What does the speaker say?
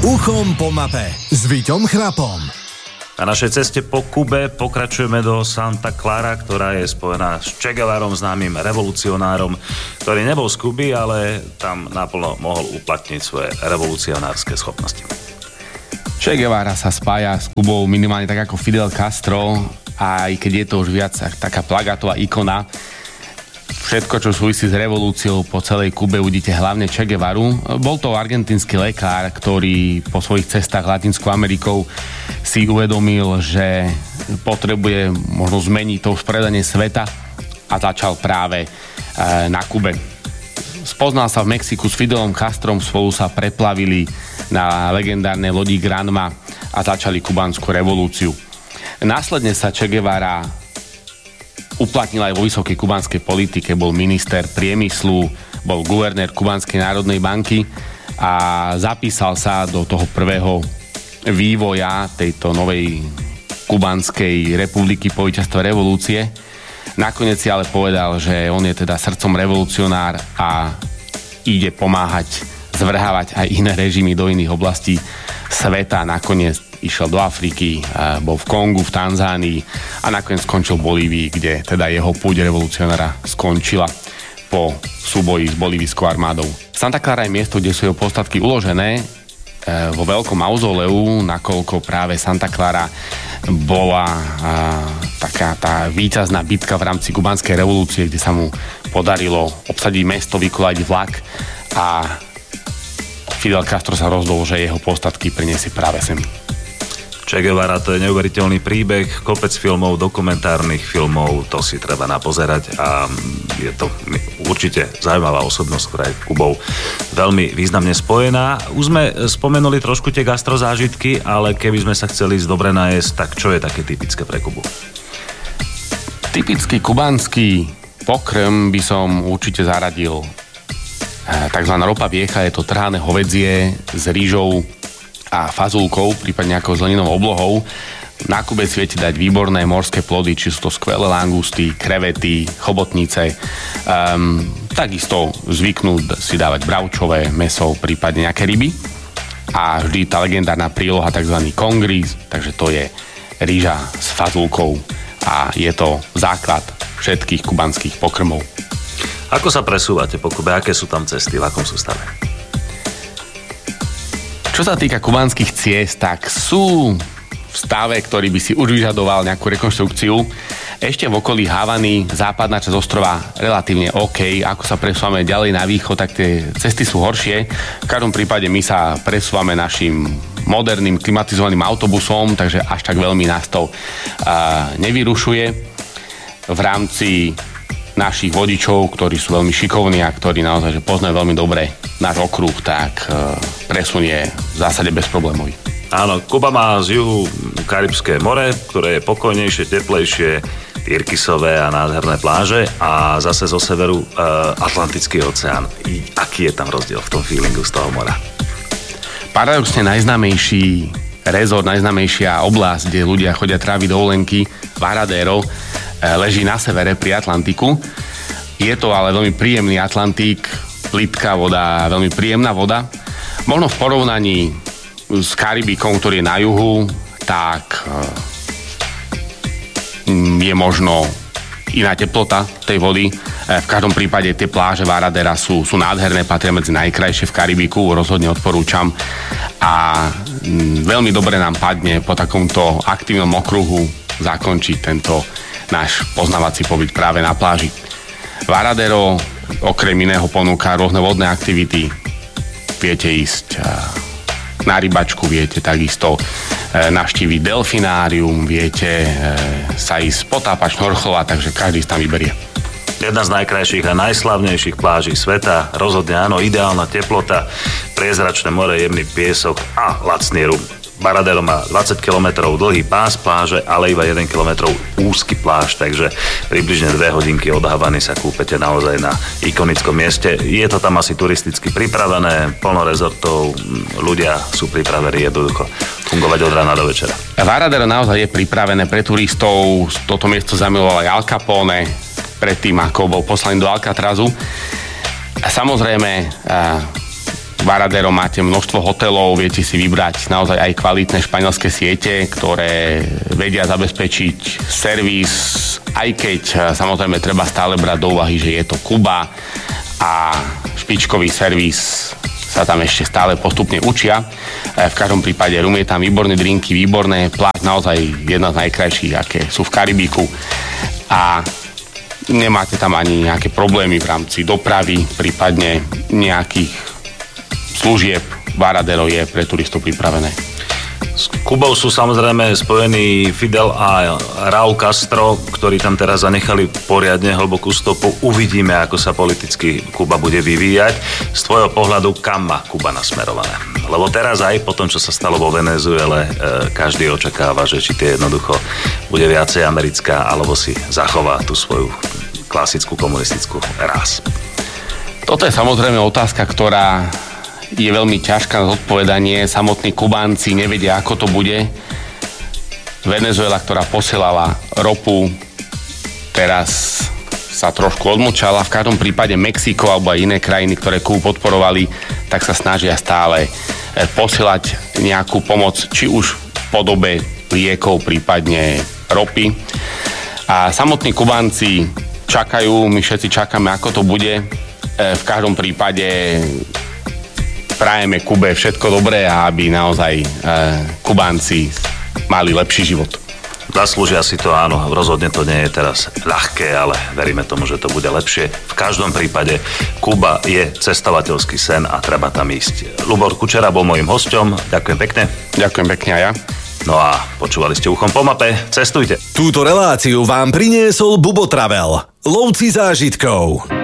Uchom po mape s Víťom Chrapom. Na našej ceste po Kube pokračujeme do Santa Clara, ktorá je spojená s Che Guevarom, známym revolucionárom, ktorý nebol z Kuby, ale tam naplno mohol uplatniť svoje revolucionárske schopnosti. Che Guevara sa spája s Kubou minimálne tak ako Fidel Castro, aj keď je to už viac taká plagátová ikona. Všetko, čo súvisí s revolúciou po celej Kube, uvidíte hlavne Che Guevaru. Bol to argentínsky lekár, ktorý po svojich cestách Latinskou Amerikou si uvedomil, že potrebuje možno zmeniť to usporiadanie sveta a začal práve na Kube. Spoznal sa v Mexiku s Fidelom Castrom, spolu sa preplavili na legendárnej lodi Granma a začali kubánsku revolúciu. Následne sa Che Guevara uplatnil aj vo vysokej kubánskej politike, bol minister priemyslu, bol guvernér Kubánskej národnej banky a zapísal sa do toho prvého vývoja tejto novej kubánskej republiky po víťazstve revolúcie. Nakoniec si ale povedal, že on je teda srdcom revolucionár a ide pomáhať zvrhávať aj iné režimy do iných oblastí sveta. Nakoniec išiel do Afriky, bol v Kongu, v Tanzánii a nakoniec skončil v Bolívii, kde teda jeho púť revolucionára skončila po súboji s bolívijskou armádou. Santa Clara je miesto, kde sú jeho postatky uložené vo veľkom mauzoleu, nakoľko práve Santa Clara bola taká tá víťazná bitka v rámci kubánskej revolúcie, kde sa mu podarilo obsadiť mesto, vykoladiť vlak a Fidel Castro sa rozhodol, že jeho postatky priniesie práve sem. Che Guevara, to je neuveriteľný príbeh, kopec filmov, dokumentárnych filmov, to si treba napozerať a je to určite zaujímavá osobnosť, ktorá je Kubou veľmi významne spojená. Už sme spomenuli trošku tie gastrozážitky, ale keby sme sa chceli ísť dobre najesť, tak čo je také typické pre Kubu? Typický kubánsky pokrm by som určite zaradil takzvaná ropa viecha, je to trhané hovädzie s rýžou a fazulkou, prípadne nejakou zeleninou oblohou. Na Kube si viete dať výborné morské plody, či sú to skvelé langusty, krevety, chobotnice. Takisto zvyknú si dávať bravčové mäso, prípadne nejaké ryby. A vždy tá legendárna príloha, tzv. Kongris, takže to je rýža s fazulkou a je to základ všetkých kubanských pokrmov. Ako sa presúvate po Kube? Aké sú tam cesty? V akom sú stave? Čo sa týka kubánskych ciest, tak sú v stave, ktorý by si už vyžadoval nejakú rekonštrukciu. Ešte v okolí Havany, západná časť ostrova relatívne OK. Ako sa presúvame ďalej na východ, tak tie cesty sú horšie. V každom prípade my sa presúvame našim moderným klimatizovaným autobusom, takže až tak veľmi nás to nevyrušuje. V rámci našich vodičov, ktorí sú veľmi šikovní a ktorí naozaj že poznajú veľmi dobre náš okruh, tak presun je v zásade bezproblémový. Áno, Kuba má z juhu Karibské more, ktoré je pokojnejšie, teplejšie, tyrkysové a nádherné pláže a zase zo severu Atlantický oceán. Aký je tam rozdiel v tom feelingu z toho mora? Paradoxne najznámejší rezort, najznámejšia oblasť, kde ľudia chodia tráviť dovolenky, Varadero, leží na severe pri Atlantiku. Je to ale veľmi príjemný Atlantik, plitká voda, veľmi príjemná voda. Možno v porovnaní s Karibikom, ktorý je na juhu, tak je možno iná teplota tej vody. V každom prípade tie pláže Varadera sú nádherné, patria medzi najkrajšie v Karibiku, rozhodne odporúčam. A veľmi dobre nám padne po takomto aktívnom okruhu zakončiť tento náš poznávací pobyt práve na pláži. Varadero okrem iného ponúka rôzne vodné aktivity. Viete ísť na rybačku, viete takisto navštíviť delfinárium, viete sa ísť potápať, šnorchlovať, takže každý si tam vyberie. Jedna z najkrajších a najslavnejších pláží sveta, rozhodne áno, ideálna teplota, priezračné more, jemný piesok a lacný rum. Varadero má 20 km dlhý pás pláže, ale iba 1 km úzky pláž, takže približne 2 hodinky od Havany sa kúpete naozaj na ikonickom mieste. Je to tam asi turisticky pripravené, plno rezortov, ľudia sú pripravení jednoducho fungovať od rána do večera. Varadero naozaj je pripravené pre turistov, toto miesto zamiloval aj Al Capone predtým, ako bol poslaný do Alcatrazu. A samozrejme Varadero máte množstvo hotelov, viete si vybrať naozaj aj kvalitné španielské siete, ktoré vedia zabezpečiť servis, aj keď samozrejme treba stále brať do úvahy, že je to Kuba a špičkový servis sa tam ešte stále postupne učia. V každom prípade rum je tam výborné drinky, výborné, pláž naozaj jedna z najkrajších, aké sú v Karibiku a nemáte tam ani nejaké problémy v rámci dopravy, prípadne nejakých služieb. Varadero je pre turistov pripravené. S Kubou sú samozrejme spojení Fidel a Raúl Castro, ktorí tam teraz zanechali poriadne hlbokú stopu. Uvidíme, ako sa politicky Kuba bude vyvíjať. Z tvojho pohľadu, kam má Kuba nasmerované? Lebo teraz aj po tom, čo sa stalo vo Venezuele, každý očakáva, že či tie jednoducho bude viacej americká, alebo si zachová tú svoju klasickú komunistickú ráz. Toto je samozrejme otázka, ktorá je veľmi ťažká na zodpovedanie. Samotní Kubánci nevedia, ako to bude. Venezuela, ktorá posielala ropu, teraz sa trošku odmlčala. V každom prípade Mexiko alebo aj iné krajiny, ktoré Kubu podporovali, tak sa snažia stále posielať nejakú pomoc, či už v podobe liekov, prípadne ropy. A samotní Kubánci čakajú, my všetci čakáme, ako to bude. V každom prípade prajeme Kube všetko dobré a aby naozaj Kubánci mali lepší život. Zaslúžia si to, áno, rozhodne to nie je teraz ľahké, ale veríme tomu, že to bude lepšie. V každom prípade Kuba je cestovateľský sen a treba tam ísť. Ľubor Kučera bol mojím hosťom, ďakujem pekne. Ďakujem pekne aj ja. No a počúvali ste Uchom po mape, cestujte. Túto reláciu vám priniesol Bubo Travel, lovci zážitkov.